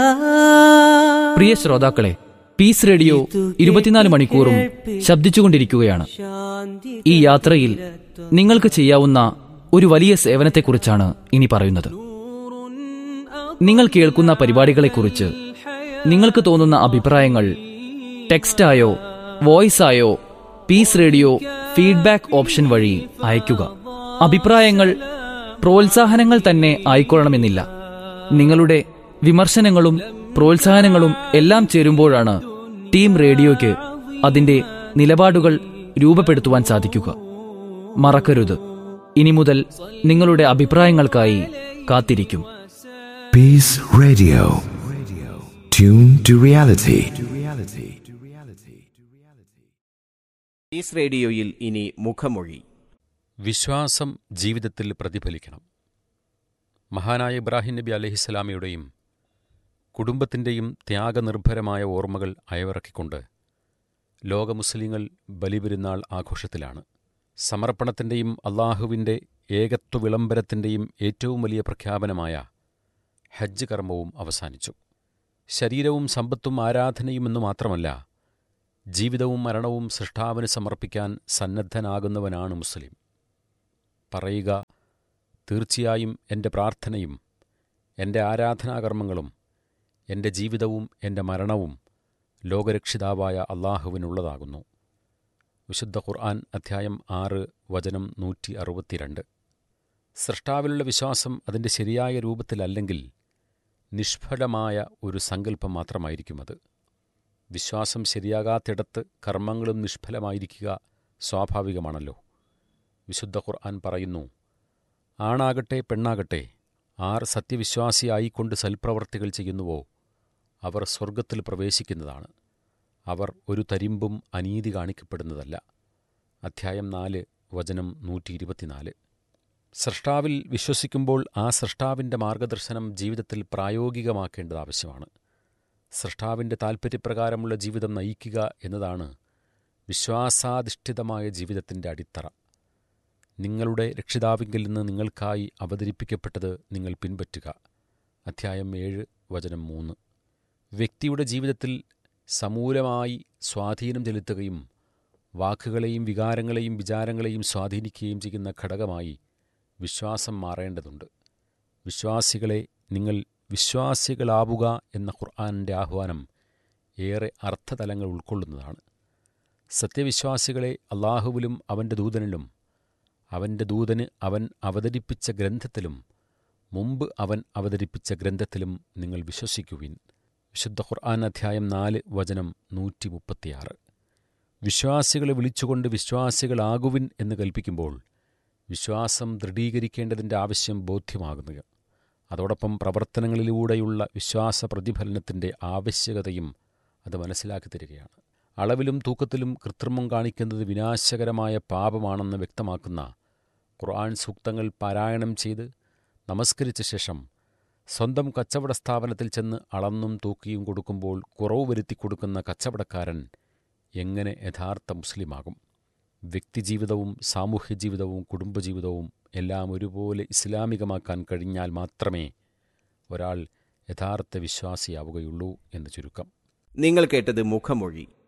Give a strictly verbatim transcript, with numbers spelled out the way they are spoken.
പ്രിയ ശ്രോതാക്കളെ, piece radio ഇരുപത്തിനാല് മണിക്കൂറും ശബ്ദിച്ചുകൊണ്ടിരിക്കുകയാണ്. ഈ യാത്രയിൽ നിങ്ങൾക്ക് ചെയ്യാവുന്ന ഒരു വലിയ സേവനത്തെക്കുറിച്ചാണ് ഇനി പറയുന്നത്. നിങ്ങൾ കേൾക്കുന്ന പരിപാടികളെക്കുറിച്ച് നിങ്ങൾക്ക് തോന്നുന്ന അഭിപ്രായങ്ങൾ ടെക്സ്റ്റായോ വോയിസായോ പീസ് റേഡിയോ ഫീഡ്ബാക്ക് ഓപ്ഷൻ വഴി അയയ്ക്കുക. അഭിപ്രായങ്ങൾ പ്രോത്സാഹനങ്ങൾ തന്നെ ആയിക്കൊള്ളണമെന്നില്ല. നിങ്ങളുടെ വിമർശനങ്ങളും പ്രോത്സാഹനങ്ങളും എല്ലാം ചേരുമ്പോഴാണ് ടീം റേഡിയോയ്ക്ക് അതിന്റെ നിലപാടുകൾ രൂപപ്പെടുത്തുവാൻ സാധിക്കുക. മറക്കരുത്, ഇനി മുതൽ നിങ്ങളുടെ അഭിപ്രായങ്ങൾക്കായി കാത്തിരിക്കും. Piece radio, tune to reality. Piece റേഡിയോയിൽ ഇനി മുഖമൊഴി. വിശ്വാസം ജീവിതത്തിൽ പ്രതിഫലിക്കണം. മഹാനായ ഇബ്രാഹിം നബി അലൈഹിസ്സലാമയുടെയും കുടുംബത്തിൻ്റെയും ത്യാഗനിർഭരമായ ഓർമ്മകൾ അയവിറക്കിക്കൊണ്ട് ലോക മുസ്ലിങ്ങൾ ബലിപെരുന്നാൾ ആഘോഷത്തിലാണ്. സമർപ്പണത്തിൻ്റെയും അള്ളാഹുവിൻ്റെ ഏകത്വ വിളംബരത്തിൻ്റെയും ഏറ്റവും വലിയ പ്രഖ്യാപനമായ ഹജ്ജ് കർമ്മവും അവസാനിച്ചു. ശരീരവും സമ്പത്തും ആരാധനയും എന്നു മാത്രമല്ല, ജീവിതവും മരണവും സൃഷ്ടാവിന് സമർപ്പിക്കാൻ സന്നദ്ധനാകുന്നവനാണ് മുസ്ലിം. പറയുക, തീർച്ചയായും എൻ്റെ പ്രാർത്ഥനയും എൻ്റെ ആരാധനാകർമ്മങ്ങളും എൻ്റെ ജീവിതവും എൻ്റെ മരണവും ലോകരക്ഷിതാവായ അള്ളാഹുവിനുള്ളതാകുന്നു. വിശുദ്ധ ഖുർആൻ അധ്യായം ആറ് വചനം നൂറ്റി അറുപത്തിരണ്ട്. സൃഷ്ടാവിലുള്ള വിശ്വാസം അതിൻ്റെ ശരിയായ രൂപത്തിലല്ലെങ്കിൽ നിഷ്ഫലമായ ഒരു സങ്കല്പം മാത്രമായിരിക്കും അത്. വിശ്വാസം ശരിയാകാത്തിടത്ത് കർമ്മങ്ങളും നിഷ്ഫലമായിരിക്കുക സ്വാഭാവികമാണല്ലോ. വിശുദ്ധ ഖുർആൻ പറയുന്നു, ആണാകട്ടെ പെണ്ണാകട്ടെ, ആർ സത്യവിശ്വാസിയായിക്കൊണ്ട് സൽപ്രവർത്തികൾ ചെയ്യുന്നുവോ അവർ സ്വർഗത്തിൽ പ്രവേശിക്കുന്നതാണ്. അവർ ഒരു തരിമ്പും അനീതി കാണിക്കപ്പെടുന്നതല്ല. അധ്യായം നാല് വചനം നൂറ്റി ഇരുപത്തിനാല്. സൃഷ്ടാവിൽ വിശ്വസിക്കുമ്പോൾ ആ സൃഷ്ടാവിൻ്റെ മാർഗദർശനം ജീവിതത്തിൽ പ്രായോഗികമാക്കേണ്ടത് ആവശ്യമാണ്. സൃഷ്ടാവിൻ്റെ താൽപ്പര്യപ്രകാരമുള്ള ജീവിതം നയിക്കുക എന്നതാണ് വിശ്വാസാധിഷ്ഠിതമായ ജീവിതത്തിൻ്റെ അടിത്തറ. നിങ്ങളുടെ രക്ഷിതാവിങ്കിൽ നിന്ന് നിങ്ങൾക്കായി അവതരിപ്പിക്കപ്പെട്ടത് നിങ്ങൾ പിൻപറ്റുക. അധ്യായം ഏഴ് വചനം മൂന്ന്. വ്യക്തിയുടെ ജീവിതത്തിൽ സമൂലമായി സ്വാധീനം ചെലുത്തുകയും വാക്കുകളെയും വികാരങ്ങളെയും വിചാരങ്ങളെയും സ്വാധീനിക്കുകയും ചെയ്യുന്ന ഘടകമായി വിശ്വാസം മാറേണ്ടതുണ്ട്. വിശ്വാസികളെ, നിങ്ങൾ വിശ്വാസികളാവുക എന്ന ഖുർആനിൻ്റെ ആഹ്വാനം ഏറെ അർത്ഥതലങ്ങൾ ഉൾക്കൊള്ളുന്നതാണ്. സത്യവിശ്വാസികളെ അള്ളാഹുവിലും അവൻ്റെ ദൂതനിലും അവൻ്റെ ദൂതന് അവൻ അവതരിപ്പിച്ച ഗ്രന്ഥത്തിലും മുമ്പ് അവൻ അവതരിപ്പിച്ച ഗ്രന്ഥത്തിലും നിങ്ങൾ വിശ്വസിക്കുവിൻ. വിശുദ്ധ ഖുർആൻ അധ്യായം നാല് വചനം നൂറ്റി മുപ്പത്തിയാറ്. വിശ്വാസികളെ വിളിച്ചുകൊണ്ട് വിശ്വാസികളാകുവിൻ എന്ന് കൽപ്പിക്കുമ്പോൾ വിശ്വാസം ദൃഢീകരിക്കേണ്ടതിൻ്റെ ആവശ്യം ബോധ്യമാകുന്നു. അതോടൊപ്പം പ്രവർത്തനങ്ങളിലൂടെയുള്ള വിശ്വാസ പ്രതിഫലനത്തിൻ്റെ ആവശ്യകതയും അത് മനസ്സിലാക്കി തരികയാണ്. അളവിലും തൂക്കത്തിലും കൃത്രിമം കാണിക്കുന്നത് വിനാശകരമായ പാപമാണെന്ന് വ്യക്തമാക്കുന്ന ഖുർആൻ സൂക്തങ്ങൾ പാരായണം ചെയ്ത് നമസ്കരിച്ച ശേഷം സ്വന്തം കച്ചവട സ്ഥാപനത്തിൽ ചെന്ന് അളന്നും തൂക്കിയും കൊടുക്കുമ്പോൾ കുറവ് വരുത്തി കൊടുക്കുന്ന കച്ചവടക്കാരൻ എങ്ങനെ യഥാർത്ഥ മുസ്ലിമാകും? വ്യക്തിജീവിതവും സാമൂഹ്യജീവിതവും കുടുംബജീവിതവും എല്ലാം ഒരുപോലെ ഇസ്ലാമികമാക്കാൻ കഴിഞ്ഞാൽ മാത്രമേ ഒരാൾ യഥാർത്ഥ വിശ്വാസിയാവുകയുള്ളൂ എന്ന് ചുരുക്കം. നിങ്ങൾ കേട്ടത് മുഖമൊഴി.